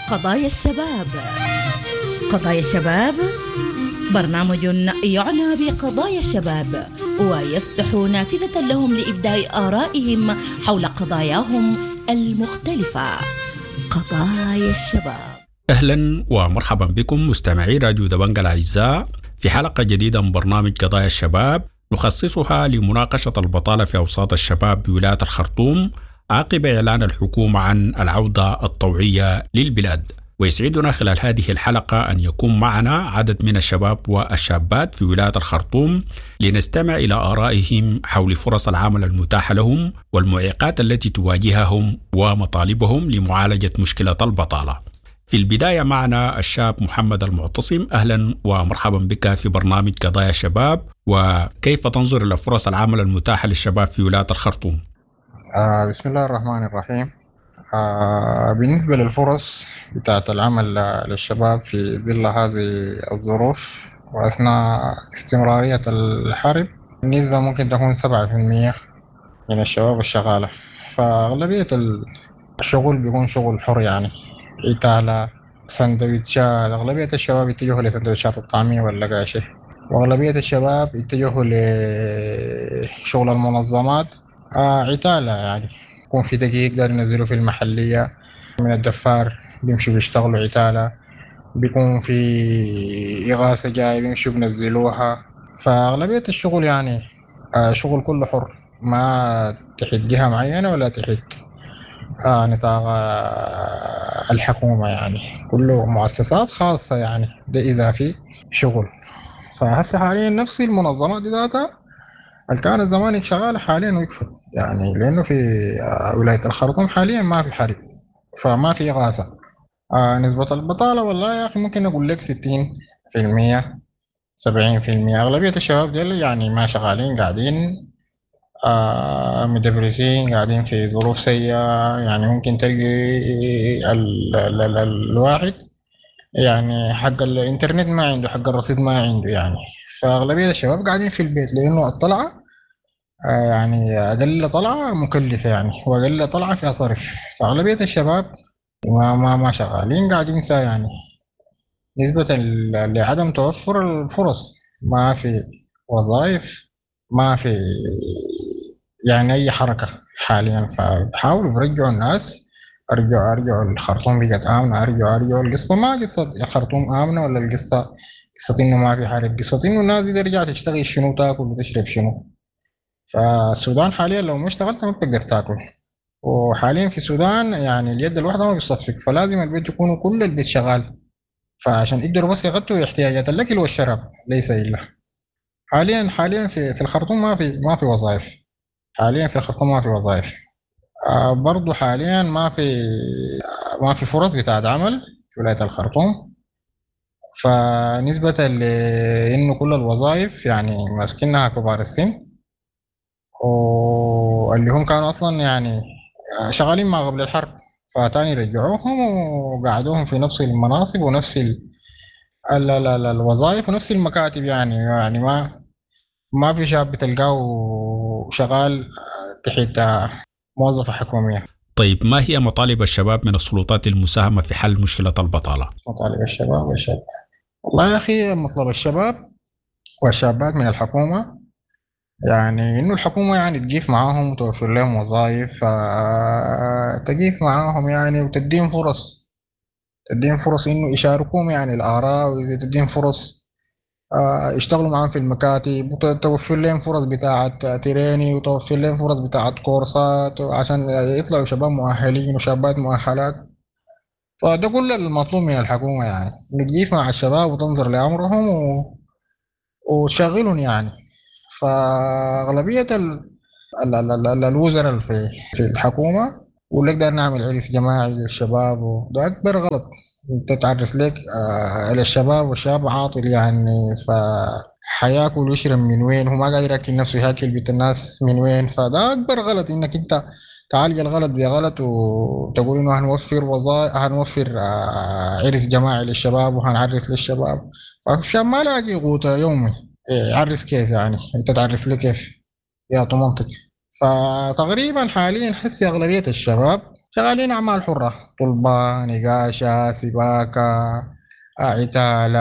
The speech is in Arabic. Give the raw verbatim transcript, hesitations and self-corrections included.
قضايا الشباب. قضايا الشباب برنامج يعنى بقضايا الشباب ويصلح نافذة لهم لإبداء آرائهم حول قضاياهم المختلفة. قضايا الشباب. أهلا ومرحبا بكم مستمعي راديو دبنجة الأعزاء في حلقة جديدة من برنامج قضايا الشباب نخصصها لمناقشة البطالة في أوساط الشباب بولاية الخرطوم عقب إعلان الحكومة عن العودة الطوعية للبلاد. ويسعدنا خلال هذه الحلقة أن يكون معنا عدد من الشباب والشابات في ولاية الخرطوم لنستمع إلى آرائهم حول فرص العمل المتاحة لهم والمعيقات التي تواجههم ومطالبهم لمعالجة مشكلة البطالة. في البداية معنا الشاب محمد المعتصم. أهلا ومرحبا بك في برنامج قضايا الشباب، وكيف تنظر إلى فرص العمل المتاحة للشباب في ولاية الخرطوم؟ آه بسم الله الرحمن الرحيم. آه بالنسبة للفرص بتاعة العمل للشباب في ظل هذه الظروف وأثناء استمرارية الحرب، النسبة ممكن تكون سبعة في المية من الشباب الشغالة. فأغلبية الشغل بيكون شغل حر، يعني إتالة، سندويتشات. أغلبية الشباب يتجهوا لسندويتشات الطعمية واللقاشة، وأغلبية الشباب يتجهوا لشغل المنظمات، آه عتالة، يعني يكون في دقيق يقدر ينزلوا في المحلية من الدفار بيمشوا بيشتغلوا عتالة، بيكون في إغاثة جاي بيمشوا بينزلوها. فأغلبية الشغل يعني آه شغل كله حر، ما تحت جهة معينة ولا تحت آه نطاق آه الحكومة، يعني كله مؤسسات خاصة، يعني ده إذا في شغل. فهسه حاليا نفس المنظمات دي ذاتها اللي كانت زمان شغالة حاليا وقفت، يعني لأنه في ولاية الخرطوم حاليا ما في حرب، فما في إغاثة. آه نسبة البطالة والله يا أخي ممكن أقول لك ستين في المية سبعين في المية. أغلبية الشباب ديل يعني ما شغالين، قاعدين آه مدبرسين، قاعدين في ظروف سيئة. يعني ممكن تلقي ال ال ال الواحد يعني حق الإنترنت ما عنده، حق الرصيد ما عنده يعني. فأغلبية الشباب قاعدين في البيت لأنه الطلعة آه يعني أقل طلعة مكلفة، يعني وأقل طلعة فيها صرف. فأغلبية الشباب ما ما ما شغالين، قاعدين سا يعني نسبة لعدم توفر الفرص، ما في وظائف، ما في يعني أي حركة حاليا. فبحاولوا يرجعوا الناس، أرجعوا أرجعوا الخرطوم بقت آمنة، أرجعوا أرجعوا القصة ما قصة الخرطوم آمنة ولا القصة قصة إنه ما في حرب، قصة إنه الناس دي ترجع تشتغل شنو، تاكل وتشرب شنو. فالسودان حاليا لو ما اشتغلت ما بتقدر تاكل، وحاليا في السودان يعني اليد الواحدة ما بيصفق، فلازم البيت يكونوا كل البيت شغال، فعشان يقدروا بس يغطوا احتياجات الأكل والشراب ليس إلا. حاليا حاليا في في الخرطوم ما في ما في وظائف، حاليا في الخرطوم ما في وظائف. آه برضو حاليا ما في ما في فرص بتاعت عمل في ولاية الخرطوم. فنسبة لإنه كل الوظائف يعني ماسكينها كبار السن، واللي هم كانوا أصلا يعني شغالين ما قبل الحرب، فتاني رجعوهم وقعدوهم في نفس المناصب ونفس ال ال ال ال الوظائف ونفس المكاتب. يعني يعني ما ما في شاب بتلقاه شغال تحت موظفة حكومية. طيب، ما هي مطالب الشباب من السلطات المساهمة في حل مشكلة البطالة؟ مطالب الشباب والشباب والله يا أخي مطلب الشباب والشابات من الحكومة يعني إنه الحكومة يعني تقيف معاهم وتوفر لهم وظائف، تقيف معاهم يعني وتدين فرص، تدين فرص إنه يشاركوهم يعني الآراء، وتدين فرص يشتغلوا معاهم في المكاتب، وتوفر لهم فرص بتاعة تريني، وتوفر لهم فرص بتاعة كورسات عشان يطلعوا شباب مؤهلين وشابات مؤهلات. فده كل المطلوب من الحكومة، يعني إنه تقيف مع الشباب وتنظر لأمرهم و... وتشغلهم يعني. فأغلبية ال... ال... ال... ال... الوزراء في في الحكومة ونقدر نقدر نعمل عرس جماعي للشباب، وده أكبر غلط. أنت تعرس لك آه للشباب، والشاب عاطل يعني، فحياكل ويشرب من وين؟ هو ما قادر ياكل نفسه، ياكل بيت الناس من وين؟ فده أكبر غلط، إنك أنت تعالج الغلط بغلط وتقول إنه هنوفر وظائف، هنوفر آه عرس جماعي للشباب وهنعرس للشباب. فالشاب ما لاقي قوته يومي، يعرس كيف يعني؟ أنت تعرس لي كيف؟ يا منطق. فتقريبا حاليا حسي أغلبية الشباب شغالين أعمال حرة، طلبة، نقاشة، سباكة، عتالة.